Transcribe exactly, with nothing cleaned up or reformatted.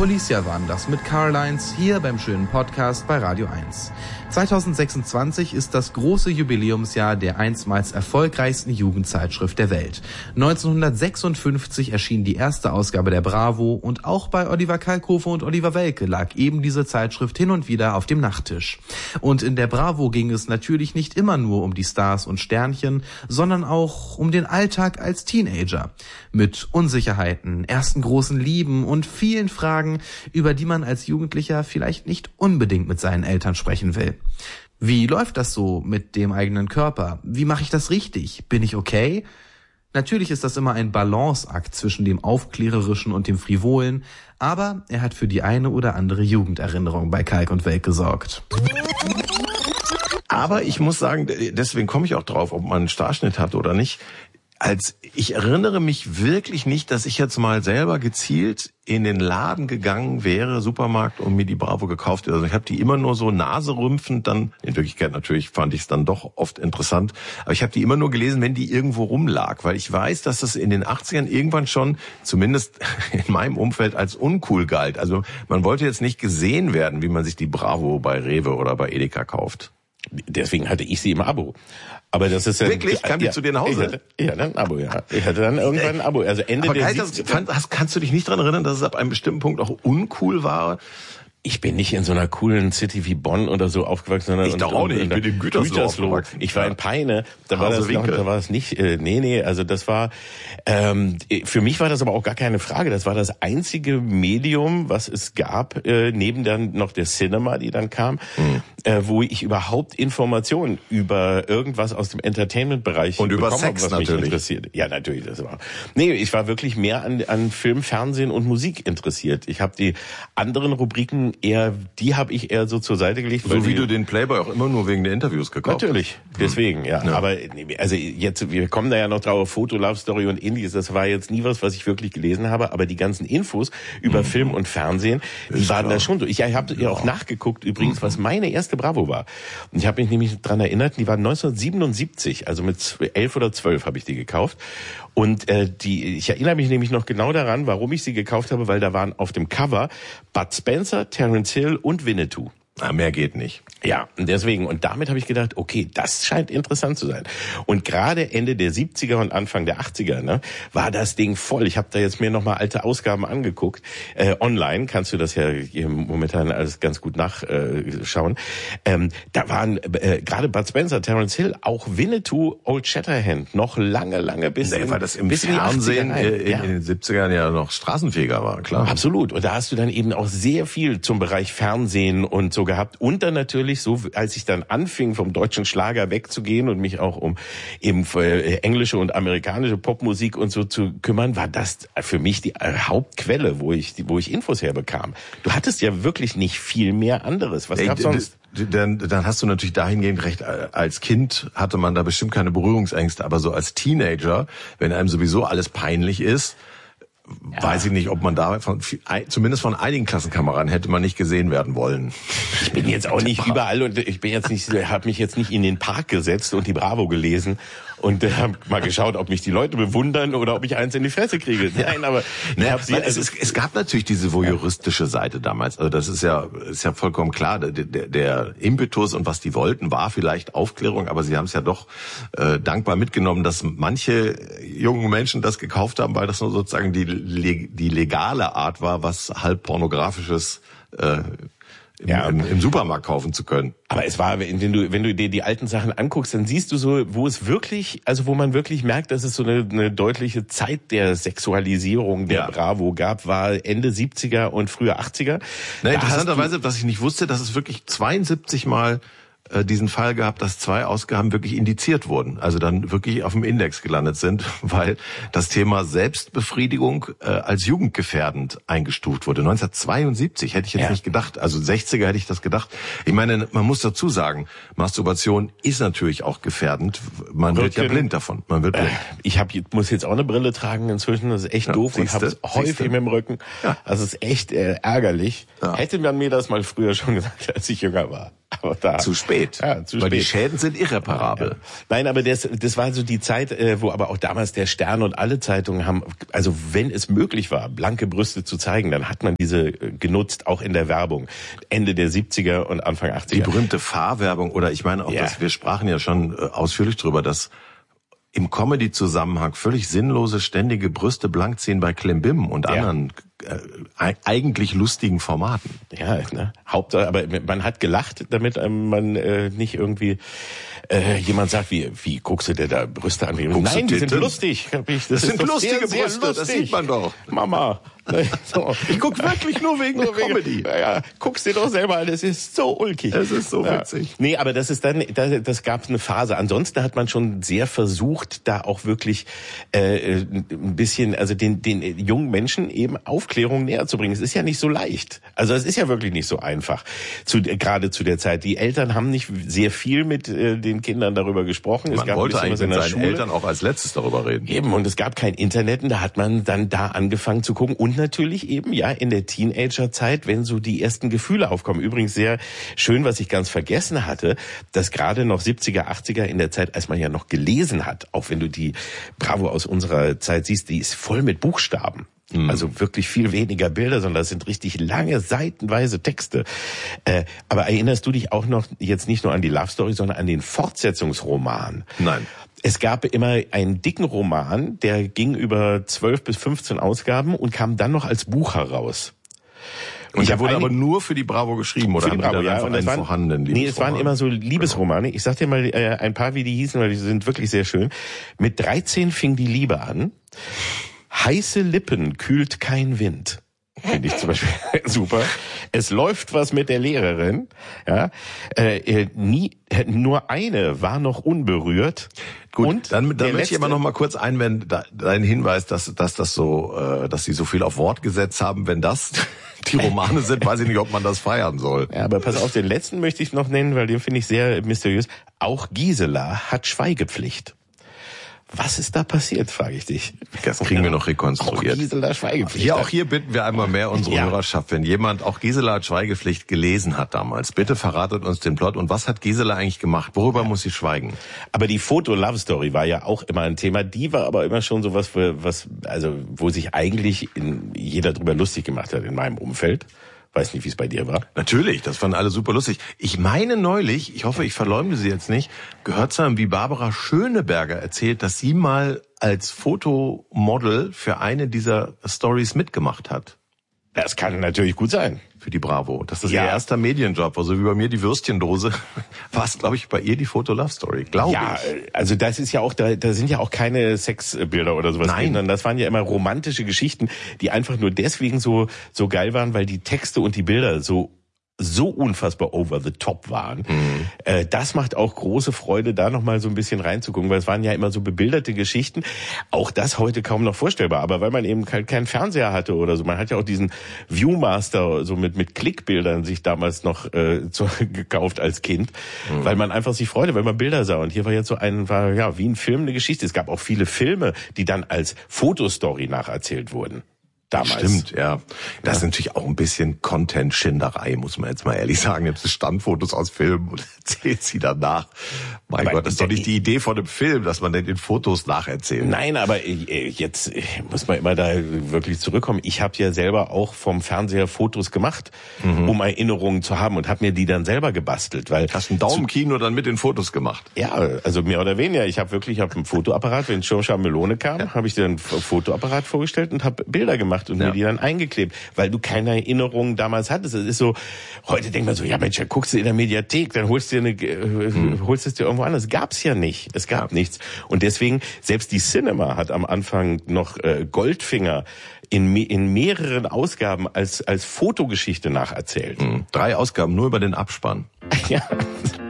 Policia waren das mit Carlines hier beim schönen Podcast bei Radio eins. zweitausendsechsundzwanzig ist das große Jubiläumsjahr der einstmals erfolgreichsten Jugendzeitschrift der Welt. neunzehnhundertsechsundfünfzig erschien die erste Ausgabe der Bravo und auch bei Oliver Kalkofe und Oliver Welke lag eben diese Zeitschrift hin und wieder auf dem Nachttisch. Und in der Bravo ging es natürlich nicht immer nur um die Stars und Sternchen, sondern auch um den Alltag als Teenager. Mit Unsicherheiten, ersten großen Lieben und vielen Fragen, über die man als Jugendlicher vielleicht nicht unbedingt mit seinen Eltern sprechen will. Wie läuft das so mit dem eigenen Körper? Wie mache ich das richtig? Bin ich okay? Natürlich ist das immer ein Balanceakt zwischen dem Aufklärerischen und dem Frivolen, aber er hat für die eine oder andere Jugenderinnerung bei Kalk und Welk gesorgt. Aber ich muss sagen, deswegen komme ich auch drauf, ob man einen Starschnitt hat oder nicht. Als ich erinnere mich wirklich nicht, dass ich jetzt mal selber gezielt in den Laden gegangen wäre, Supermarkt, und mir die Bravo gekauft hätte. Also ich habe die immer nur so naserümpfend dann, in Wirklichkeit natürlich fand ich es dann doch oft interessant, aber ich habe die immer nur gelesen, wenn die irgendwo rumlag, weil ich weiß, dass das in den achtzigern irgendwann schon, zumindest in meinem Umfeld, als uncool galt. Also man wollte jetzt nicht gesehen werden, wie man sich die Bravo bei Rewe oder bei Edeka kauft. Deswegen hatte ich sie im Abo. Aber das ist ja... Wirklich? Kam die ja, zu dir nach Hause? Ich hatte, ich hatte ein Abo, ja. Ich hatte dann irgendwann ein Abo. Also Ende aber der geil, siebziger. Das, kannst du dich nicht dran erinnern, dass es ab einem bestimmten Punkt auch uncool war? Ich bin nicht in so einer coolen City wie Bonn oder so aufgewachsen, sondern ich doch auch nicht. Ich bin in Gütersloh, Gütersloh. Ich war in Peine, da war das noch, da war es nicht. Äh, nee, nee, also das war ähm, für mich war das aber auch gar keine Frage. Das war das einzige Medium, was es gab, äh, neben dann noch der Cinema, die dann kam, mhm. äh, wo ich überhaupt Informationen über irgendwas aus dem Entertainment-Bereich und über bekommen Sex habe, was natürlich. mich interessiert. Ja, natürlich, das war. Nee, ich war wirklich mehr an an Film, Fernsehen und Musik interessiert. Ich habe die anderen Rubriken eher, die habe ich eher so zur Seite gelegt. So wie die, du den Playboy auch immer nur wegen der Interviews gekauft hast. Natürlich, deswegen, ja. ja. Aber also jetzt, wir kommen da ja noch drauf, Foto, Love Story und ähnliches. Das war jetzt nie was, was ich wirklich gelesen habe. Aber die ganzen Infos über mhm. Film und Fernsehen, die Ist waren klar. da schon so. Ich ja, habe ja auch nachgeguckt übrigens, mhm. was meine erste Bravo war. Und ich habe mich nämlich dran erinnert, die war neunzehnhundertsiebenundsiebzig, also mit elf oder zwölf habe ich die gekauft. Und äh, die, ich erinnere mich nämlich noch genau daran, warum ich sie gekauft habe, weil da waren auf dem Cover Bud Spencer, Terence Hill und Winnetou. Na, mehr geht nicht. Ja, und deswegen, und damit habe ich gedacht, okay, das scheint interessant zu sein. Und gerade Ende der siebziger und Anfang der achtziger, ne, war das Ding voll. Ich habe da jetzt mir nochmal alte Ausgaben angeguckt. Äh, online kannst du das ja momentan alles ganz gut nachschauen. Äh, ähm, da waren äh, gerade Bud Spencer, Terence Hill, auch Winnetou, Old Shatterhand, noch lange, lange bis nee, in, weil das im bis Fernsehen in, die in, ja. in den siebzigern ja noch straßenfähiger war, klar. Absolut. Und da hast du dann eben auch sehr viel zum Bereich Fernsehen und so gehabt. Und dann natürlich so, als ich dann anfing, vom deutschen Schlager wegzugehen und mich auch um eben englische und amerikanische Popmusik und so zu kümmern, war das für mich die Hauptquelle, wo ich, wo ich Infos herbekam. Du hattest ja wirklich nicht viel mehr anderes. Was gab's sonst? Dann, dann hast du natürlich dahingehend recht, als Kind hatte man da bestimmt keine Berührungsängste, aber so als Teenager, wenn einem sowieso alles peinlich ist, ja. weiß ich nicht, ob man da von, zumindest von einigen Klassenkameraden hätte man nicht gesehen werden wollen. Ich bin jetzt auch nicht überall und ich bin jetzt nicht, habe mich jetzt nicht in den Park gesetzt und die Bravo gelesen und äh, habe mal geschaut, ob mich die Leute bewundern oder ob ich eins in die Fresse kriege. Nein, aber ich hab sie, also es, es gab natürlich diese voyeuristische Seite damals. Also das ist ja ist ja vollkommen klar. Der, der, der Impetus und was die wollten, war vielleicht Aufklärung, aber sie haben es ja doch äh, dankbar mitgenommen, dass manche jungen Menschen das gekauft haben, weil das nur sozusagen die die legale Art war, was halb pornografisches äh, Im, ja. im, im Supermarkt kaufen zu können. Aber es war, wenn du, wenn du dir die alten Sachen anguckst, dann siehst du so, wo es wirklich, also wo man wirklich merkt, dass es so eine, eine deutliche Zeit der Sexualisierung der ja. Bravo gab, war Ende siebziger und frühe achtziger. Na, interessanterweise, was ich nicht wusste, dass es wirklich zweiundsiebzig Mal äh, diesen Fall gab, dass zwei Ausgaben wirklich indiziert wurden, also dann wirklich auf dem Index gelandet sind, weil das Thema Selbstbefriedigung äh, als jugendgefährdend eingestuft wurde. neunzehnhundertzweiundsiebzig hätte ich jetzt ja. nicht gedacht, also sechziger hätte ich das gedacht. Ich meine, man muss dazu sagen, Masturbation ist natürlich auch gefährdend. Man wird, wird ja blind davon. Man wird blind. Äh, ich hab, muss jetzt auch eine Brille tragen inzwischen, das ist echt ja, doof und habe es häufig mit dem Rücken. Ja. Das ist echt äh, ärgerlich. Ja. Hätte man mir das mal früher schon gesagt, als ich jünger war. Aber da, zu spät. Ja, zu Weil spät. die Schäden sind irreparabel. Ja. Nein, aber das, das war so die Zeit, wo aber auch damals der Stern und alle Zeitungen haben, also wenn es möglich war, blanke Brüste zu zeigen, dann hat man diese genutzt, auch in der Werbung. Ende der siebziger und Anfang achtziger. Die berühmte Fahrwerbung, oder ich meine auch, ja. dass wir sprachen ja schon ausführlich drüber, dass im Comedy-Zusammenhang völlig sinnlose, ständige Brüste blank ziehen bei Klimbim und ja. anderen äh, eigentlich lustigen Formaten. Ja, ne? Hauptsache, aber man hat gelacht, damit ähm, man äh, nicht irgendwie äh, jemand sagt, wie wie guckst du dir da Brüste an? Guckst Nein, die sind Titten? lustig. Ich, das, das sind lustige sehr, sehr Brüste, lustig. Das sieht man doch. Mama. So. Ich guck wirklich nur wegen nur der Comedy. Ja, ja, guck's dir doch selber an, es ist so ulkig. Es ist so witzig. Ja. Nee, aber das ist dann, das, das gab eine Phase. Ansonsten hat man schon sehr versucht, da auch wirklich äh, ein bisschen, also den, den jungen Menschen eben Aufklärung näher zu bringen. Es ist ja nicht so leicht. Also es ist ja wirklich nicht so einfach. Zu, gerade zu der Zeit. Die Eltern haben nicht sehr viel mit äh, den Kindern darüber gesprochen. Es man gab wollte eigentlich mit seinen Schule. Eltern auch als letztes darüber reden. Eben, und es gab kein Internet, und da hat man dann da angefangen zu gucken. Und natürlich eben, ja, in der Teenagerzeit, wenn so die ersten Gefühle aufkommen. Übrigens sehr schön, was ich ganz vergessen hatte, dass gerade noch siebziger, achtziger in der Zeit, als man ja noch gelesen hat, auch wenn du die Bravo aus unserer Zeit siehst, die ist voll mit Buchstaben. Mhm. Also wirklich viel weniger Bilder, sondern das sind richtig lange, seitenweise Texte. Äh, aber erinnerst du dich auch noch jetzt nicht nur an die Love Story, sondern an den Fortsetzungsroman? Nein. Es gab immer einen dicken Roman, der ging über zwölf bis fünfzehn Ausgaben und kam dann noch als Buch heraus. Und, und der wurde aber nur für die Bravo geschrieben, oder? Für die Bravo, ja. Und das waren, vorhandenen nee, es waren immer so Liebesromane. Ich sag dir mal äh, ein paar, wie die hießen, weil die sind wirklich sehr schön. Mit dreizehn fing die Liebe an. Heiße Lippen kühlt kein Wind. Finde ich zum Beispiel super. Es läuft was mit der Lehrerin. Ja, äh, nie, nur eine war noch unberührt. Gut, und dann, dann möchte letzte, ich aber noch mal kurz einwenden, da, dein Hinweis, dass, dass das so, äh, dass sie so viel auf Wort gesetzt haben. Wenn das die Romane sind, weiß ich nicht, ob man das feiern soll. Ja, aber pass auf, den letzten möchte ich noch nennen, weil den finde ich sehr mysteriös. Auch Gisela hat Schweigepflicht. Was ist da passiert, frage ich dich. Das kriegen wir noch rekonstruiert. Auch Gisela Schweigepflicht. Hier, auch hier bitten wir einmal mehr unsere ja. Hörerschaft, wenn jemand auch Gisela hat Schweigepflicht gelesen hat damals, bitte verratet uns den Plot. Und was hat Gisela eigentlich gemacht? Worüber ja. muss sie schweigen? Aber die Foto-Love-Story war ja auch immer ein Thema. Die war aber immer schon so was, was, also, wo sich eigentlich in, jeder drüber lustig gemacht hat in meinem Umfeld. Weiß nicht, wie es bei dir war. Natürlich, das fanden alle super lustig. Ich meine neulich, ich hoffe, ich verleumde sie jetzt nicht, gehört zu haben, wie Barbara Schöneberger erzählt, dass sie mal als Fotomodel für eine dieser Stories mitgemacht hat. Das kann natürlich gut sein. Für die Bravo. Das ist ja. ihr erster Medienjob. Also wie bei mir die Würstchendose, war es, glaube ich, bei ihr die Foto-Love-Story. Glaube ja, ich. Ja, also das ist ja auch, da, da sind ja auch keine Sexbilder oder sowas Nein. drin, sondern das waren ja immer romantische Geschichten, die einfach nur deswegen so so geil waren, weil die Texte und die Bilder so so unfassbar over the top waren. Mhm. Äh, das macht auch große Freude, da noch mal so ein bisschen reinzugucken, weil es waren ja immer so bebilderte Geschichten. Auch das heute kaum noch vorstellbar, aber weil man eben keinen kein Fernseher hatte oder so. Man hat ja auch diesen Viewmaster so mit mit Klickbildern sich damals noch äh, zu, gekauft als Kind, mhm. weil man einfach sich freute, wenn man Bilder sah. Und hier war jetzt so ein, war ja wie ein Film eine Geschichte. Es gab auch viele Filme, die dann als Fotostory nacherzählt wurden. Damals. Stimmt, ja. Das ja. ist natürlich auch ein bisschen Content-Schinderei, muss man jetzt mal ehrlich sagen. Jetzt Standfotos aus Filmen und erzählt sie danach. Mein aber Gott, das ist doch nicht die Idee von dem Film, dass man denn in Fotos nacherzählt. Nein, aber jetzt muss man immer da wirklich zurückkommen. Ich habe ja selber auch vom Fernseher Fotos gemacht, mhm. um Erinnerungen zu haben und habe mir die dann selber gebastelt. Weil hast du ein Daumenkino dann mit den Fotos gemacht? Ja, also mehr oder weniger. Ich habe wirklich, ich habe einen Fotoapparat, wenn Shosha Melone kam, ja. habe ich dir einen Fotoapparat vorgestellt und habe Bilder gemacht und ja. mir die dann eingeklebt, weil du keine Erinnerungen damals hattest. Es ist so, heute denkt man so, ja Mensch, dann guckst du in der Mediathek, dann holst du dir eine, hm. holst es dir irgendwo anders. Gab's ja nicht. Es gab ja. nichts. Und deswegen, selbst die Cinema hat am Anfang noch äh, Goldfinger in, in mehreren Ausgaben als, als Fotogeschichte nacherzählt. Hm. Drei Ausgaben nur über den Abspann. Ja.